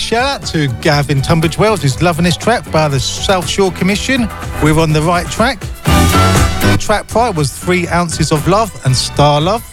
shout out to Gav in Tunbridge Wells, who's loving this track by the South Shore Commission. We're on the right track. The track prior was 3 Ounces of Love and Star Love.